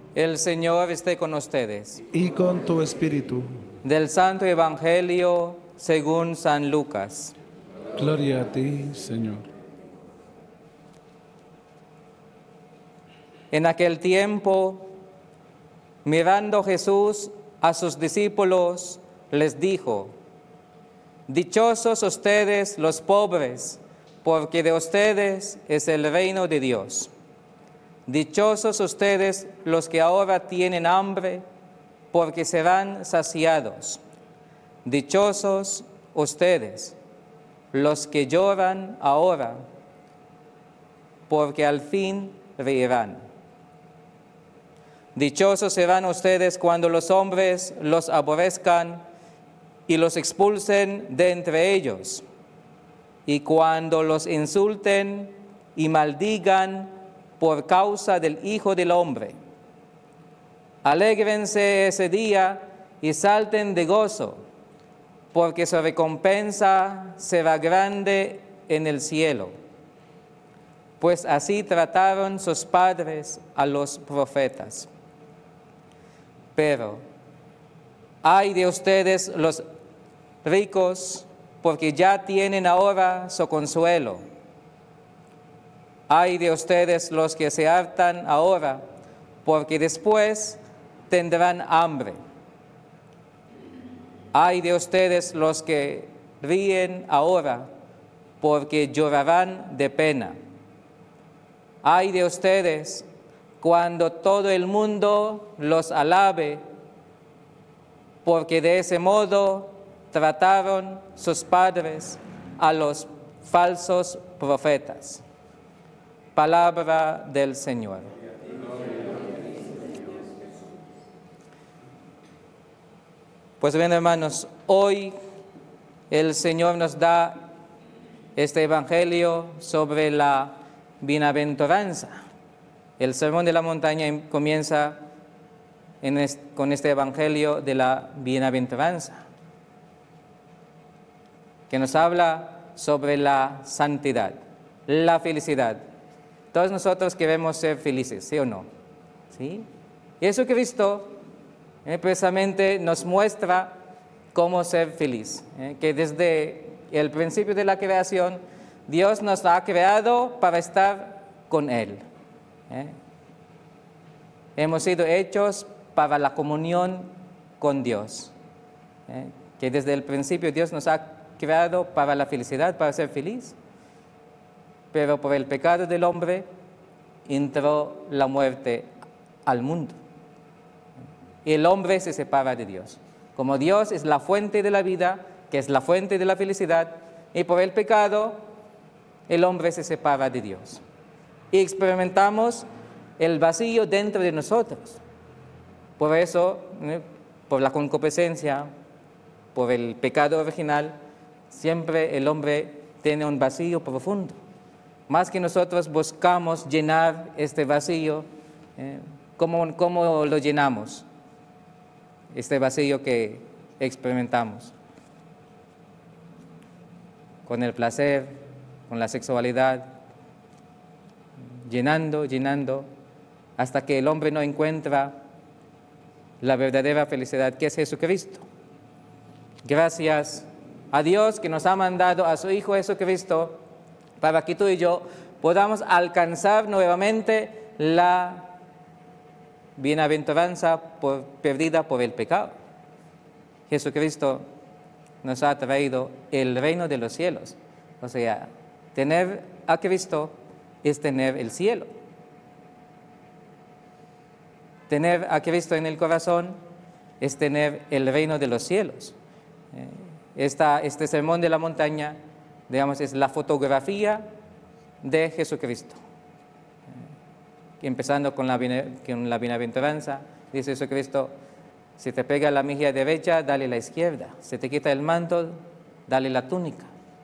El Señor esté con ustedes. y con tu espíritu. Del Santo Evangelio según San Lucas. Gloria a ti, Señor. En aquel tiempo, mirando Jesús a sus discípulos, les dijo: Dichosos ustedes los pobres, porque de ustedes es el reino de Dios. Dichosos ustedes los que ahora tienen hambre, porque serán saciados. Dichosos ustedes los que lloran ahora, porque al fin reirán. Dichosos serán ustedes cuando los hombres los aborrezcan y los expulsen de entre ellos, y cuando los insulten y maldigan por causa del Hijo del Hombre. Alégrense ese día y salten de gozo, porque su recompensa será grande en el cielo. Pues así trataron sus padres a los profetas. Pero ay de ustedes los ricos, porque ya tienen ahora su consuelo. Ay de ustedes los que se hartan ahora, porque después tendrán hambre. Ay de ustedes los que ríen ahora, porque llorarán de pena. Ay de ustedes cuando todo el mundo los alabe, porque de ese modo trataron sus padres a los falsos profetas. Palabra del Señor. Pues bien, hermanos, hoy el Señor nos da este evangelio sobre la bienaventuranza. El Sermón de la Montaña comienza con este evangelio de la bienaventuranza, que nos habla sobre la santidad, la felicidad. Todos nosotros queremos ser felices, ¿sí o no? ¿Sí? Y Jesucristo precisamente nos muestra cómo ser feliz, que desde el principio de la creación Dios nos ha creado para estar con Él. Hemos sido hechos para la comunión con Dios, que desde el principio Dios nos ha creado para la felicidad, para ser feliz. Pero por el pecado del hombre entró la muerte al mundo. Y el hombre se separa de Dios. Como Dios es la fuente de la vida, que es la fuente de la felicidad, y por el pecado el hombre se separa de Dios. Y experimentamos el vacío dentro de nosotros. Por eso, por la concupiscencia, por el pecado original, siempre el hombre tiene un vacío profundo. Más que nosotros buscamos llenar este vacío, ¿cómo lo llenamos? Este vacío que experimentamos. Con el placer, con la sexualidad, llenando, hasta que el hombre no encuentra la verdadera felicidad, que es Jesucristo. Gracias a Dios que nos ha mandado a su Hijo Jesucristo, para que tú y yo podamos alcanzar nuevamente la bienaventuranza perdida por el pecado. Jesucristo nos ha traído el reino de los cielos. O sea, tener a Cristo es tener el cielo. Tener a Cristo en el corazón es tener el reino de los cielos. Este sermón de la montaña, digamos, es la fotografía de Jesucristo. Empezando con la bienaventuranza, dice Jesucristo: si te pega la mejilla derecha, dale la izquierda. Si te quita el manto, dale la túnica.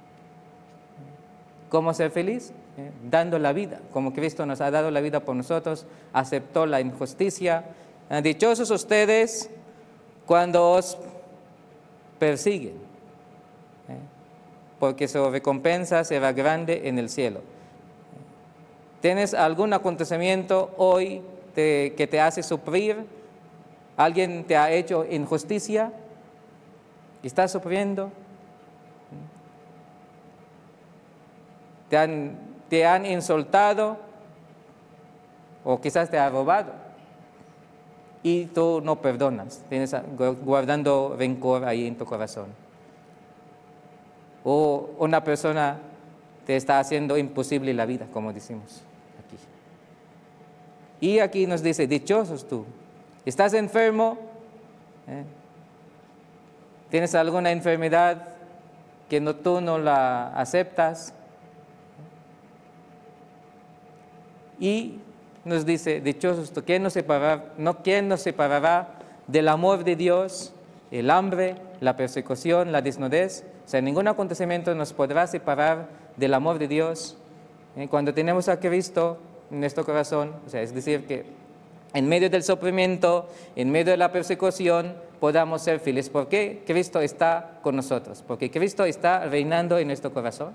¿Cómo ser feliz? Dando la vida. Como Cristo nos ha dado la vida por nosotros, aceptó la injusticia. Dichosos ustedes cuando os persiguen, porque su recompensa será grande en el cielo. ¿Tienes algún acontecimiento hoy que te hace sufrir, alguien te ha hecho injusticia, estás sufriendo, te han insultado o quizás te ha robado y tú no perdonas, tienes guardando rencor ahí en tu corazón. O una persona te está haciendo imposible la vida, como decimos aquí. Y aquí nos dice, dichosos tú, estás enfermo, tienes alguna enfermedad que tú no la aceptas, y nos dice, dichosos tú, ¿quién nos separará del amor de Dios? El hambre, la persecución, la desnudez. O sea, ningún acontecimiento nos podrá separar del amor de Dios. Cuando tenemos a Cristo en nuestro corazón, o sea, es decir, que en medio del sufrimiento, en medio de la persecución, podamos ser felices. ¿Por qué? Cristo está con nosotros, porque Cristo está reinando en nuestro corazón.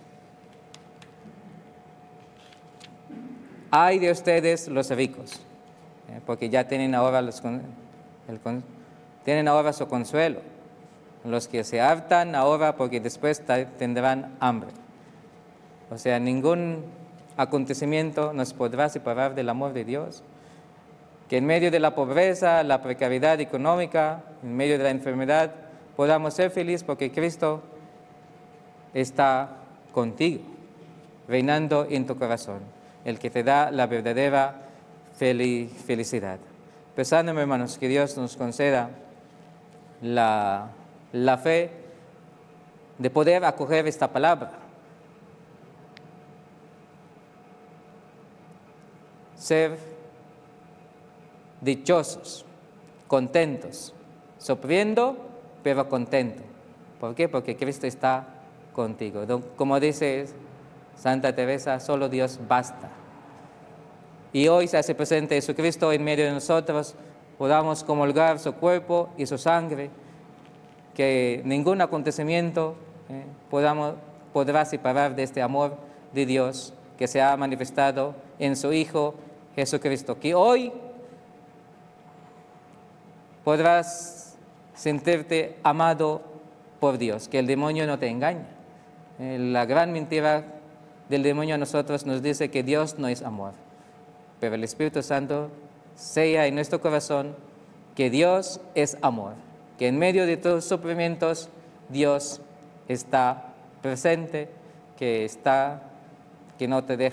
Ay de ustedes los ricos, porque ya tienen ahora, tienen ahora su consuelo. Los que se hartan ahora porque después tendrán hambre. O sea, ningún acontecimiento nos podrá separar del amor de Dios. Que en medio de la pobreza, la precariedad económica, en medio de la enfermedad, podamos ser felices porque Cristo está contigo, reinando en tu corazón, el que te da la verdadera felicidad. Pensando, hermanos, que Dios nos conceda la fe de poder acoger esta palabra. Ser dichosos, contentos, sufriendo, pero contento. ¿Por qué? Porque Cristo está contigo. Como dice Santa Teresa, solo Dios basta. Y hoy se hace presente Jesucristo en medio de nosotros, podamos comulgar su cuerpo y su sangre, que ningún acontecimiento podrá separar de este amor de Dios que se ha manifestado en su Hijo Jesucristo, que hoy podrás sentirte amado por Dios, que el demonio no te engaña. La gran mentira del demonio a nosotros nos dice que Dios no es amor, pero el Espíritu Santo sella en nuestro corazón que Dios es amor, que en medio de tus sufrimientos Dios está presente, que no te deja